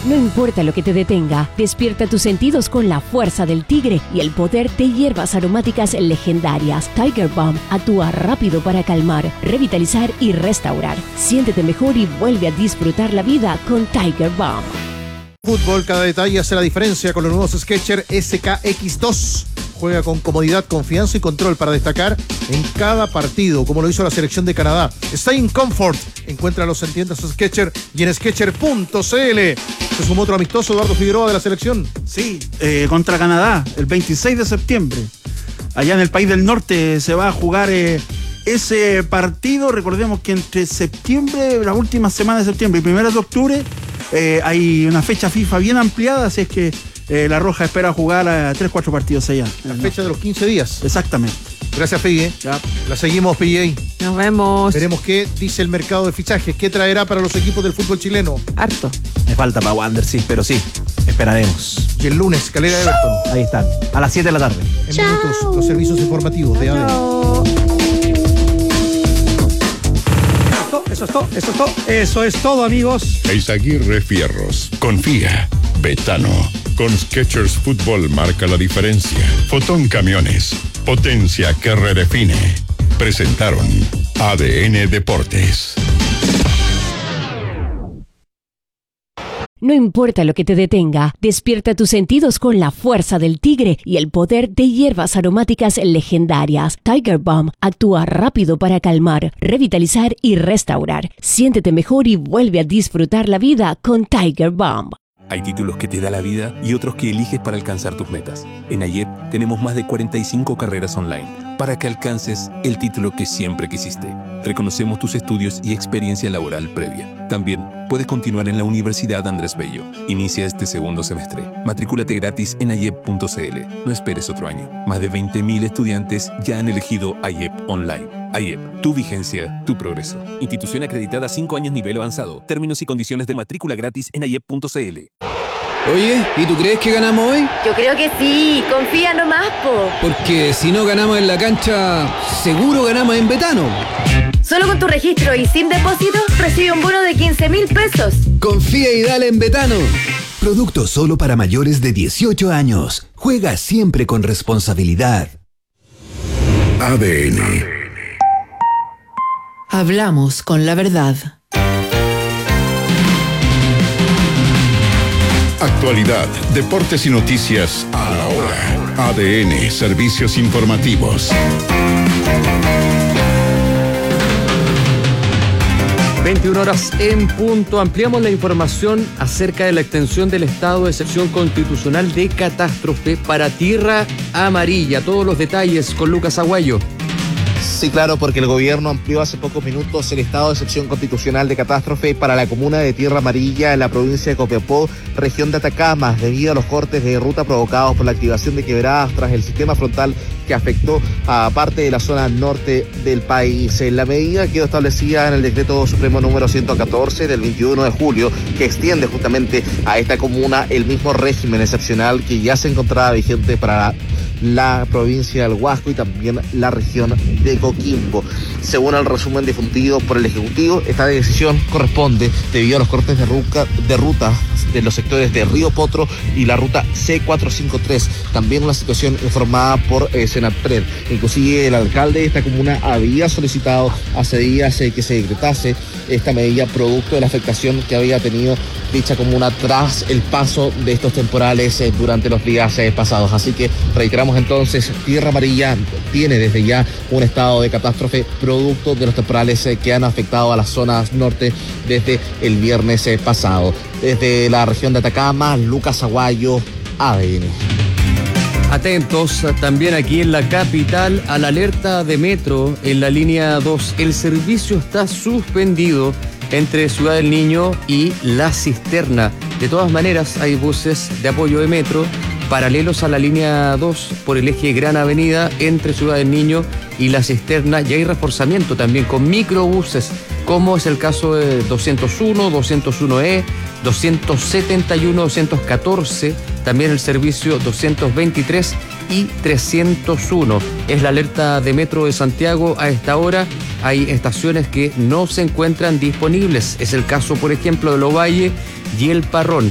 No importa lo que te detenga, despierta tus sentidos con la fuerza del tigre y el poder de hierbas aromáticas legendarias. Tiger Balm actúa rápido para calmar, revitalizar y restaurar. Siéntete mejor y vuelve a disfrutar la vida con Tiger Balm. Fútbol, cada detalle hace la diferencia con los nuevos Skechers SKX2. Juega con comodidad, confianza y control para destacar en cada partido, como lo hizo la selección de Canadá. Stay in comfort. Encuéntralos en tiendas Skechers y en Skechers.cl. Se sumó otro amistoso, Eduardo Figueroa, de la selección. Sí, contra Canadá, el 26 de septiembre. Allá en el país del norte se va a jugar ese partido. Recordemos que entre septiembre, las últimas semanas de septiembre y 1 de octubre, hay una fecha FIFA bien ampliada, así es que La Roja espera jugar 3-4 partidos allá. La fecha de los 15 días. Exactamente. Gracias, Figue. Ya. La seguimos, PJ. Nos vemos. Veremos qué dice el mercado de fichajes, qué traerá para los equipos del fútbol chileno. Harto. Me falta para Wander, sí, pero sí, esperaremos. Y el lunes, Calera Everton. Ahí están, a las 7 de la tarde. En minutos, los servicios informativos de ADN. Eso es todo, amigos. Eizaguirre Fierros. Confía. Betano. Con Skechers Fútbol marca la diferencia. Fotón Camiones. Potencia que redefine. Presentaron ADN Deportes. No importa lo que te detenga, despierta tus sentidos con la fuerza del tigre y el poder de hierbas aromáticas legendarias. Tiger Balm actúa rápido para calmar, revitalizar y restaurar. Siéntete mejor y vuelve a disfrutar la vida con Tiger Balm. Hay títulos que te da la vida y otros que eliges para alcanzar tus metas. En AYEP tenemos más de 45 carreras online para que alcances el título que siempre quisiste. Reconocemos tus estudios y experiencia laboral previa. También puedes continuar en la Universidad Andrés Bello. Inicia este segundo semestre. Matrículate gratis en ayep.cl. No esperes otro año. Más de 20.000 estudiantes ya han elegido AYEP Online. AYEP, tu vigencia, tu progreso. Institución acreditada 5 años nivel avanzado. Términos y condiciones de matrícula gratis en ayep.cl. Oye, ¿y tú crees que ganamos hoy? Yo creo que sí, confía nomás, po. Porque si no ganamos en la cancha, seguro ganamos en Betano. Solo con tu registro y sin depósito, recibe un bono de 15.000 pesos. Confía y dale en Betano. Producto solo para mayores de 18 años. Juega siempre con responsabilidad. ADN. Hablamos con la verdad. Actualidad, deportes y noticias a la hora. ADN, servicios informativos. 21 horas en punto. Ampliamos la información acerca de la extensión del estado de excepción constitucional de catástrofe para Tierra Amarilla. Todos los detalles con Lucas Aguayo. Sí, claro, porque el gobierno amplió hace pocos minutos el estado de excepción constitucional de catástrofe para la comuna de Tierra Amarilla en la provincia de Copiapó, región de Atacama, debido a los cortes de ruta provocados por la activación de quebradas tras el sistema frontal que afectó a parte de la zona norte del país. La medida quedó establecida en el decreto supremo número 114 del 21 de julio, que extiende justamente a esta comuna el mismo régimen excepcional que ya se encontraba vigente para la provincia del Huasco y también la región de Coquimbo. Según el resumen difundido por el Ejecutivo, esta decisión corresponde debido a los cortes de ruta de los sectores de Río Potro y la ruta C453. También una situación informada por Senatpred. Inclusive el alcalde de esta comuna había solicitado hace días que se decretase esta medida producto de la afectación que había tenido dicha comuna tras el paso de estos temporales durante los días pasados. Así que reiteramos entonces, Tierra Amarilla tiene desde ya un estado de catástrofe producto de los temporales que han afectado a las zonas norte desde el viernes pasado. Desde la región de Atacama, Lucas Aguayo, ADN. Atentos también aquí en la capital a la alerta de metro en la línea 2. El servicio está suspendido entre Ciudad del Niño y La Cisterna. De todas maneras, hay buses de apoyo de metro paralelos a la línea 2 por el eje Gran Avenida entre Ciudad del Niño y La Cisterna. Y hay reforzamiento también con microbuses, como es el caso de 201, 201E, 271, 214, también el servicio 223 y 301. Es la alerta de Metro de Santiago a esta hora. Hay estaciones que no se encuentran disponibles. Es el caso, por ejemplo, de Lovalle y El Parrón.